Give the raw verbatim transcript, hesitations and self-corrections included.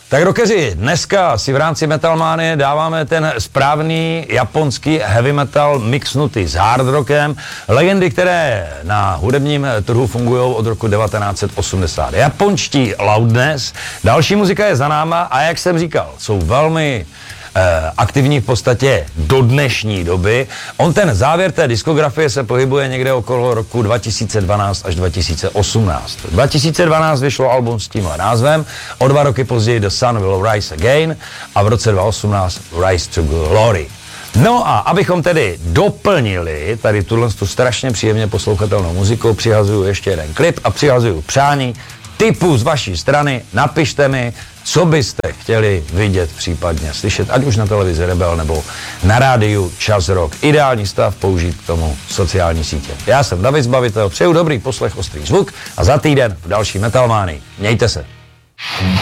Tak rockeři, dneska si v rámci Metalmánie dáváme ten správný japonský heavy metal mixnutý s hard rockem. Legendy, které na hudebním trhu fungují od roku devatenáct set osmdesát. Japonští Loudness. Další muzika je za náma a jak jsem říkal, jsou velmi eh, aktivní v podstatě do dnešní doby. On ten závěr té diskografie se pohybuje někde okolo roku dva tisíce dvanáct až dva tisíce osmnáct. dva tisíce dvanáct vyšlo album s tímhle názvem, o dva roky později The Sun Will Rise Again a v roce dva tisíce osmnáct Rise to Glory. No a abychom tedy doplnili tady tuhle tu strašně příjemně poslouchatelnou muziku, přihazuju ještě jeden klip a přihazuju přání typu z vaší strany. Napište mi, co byste chtěli vidět, případně slyšet, ať už na televizi Rebel nebo na rádiu Čas Rock. Ideální stav použít k tomu sociální sítě. Já jsem David Zbavitel, přeju dobrý poslech, ostrý zvuk a za týden v další Metalmánii. Mějte se.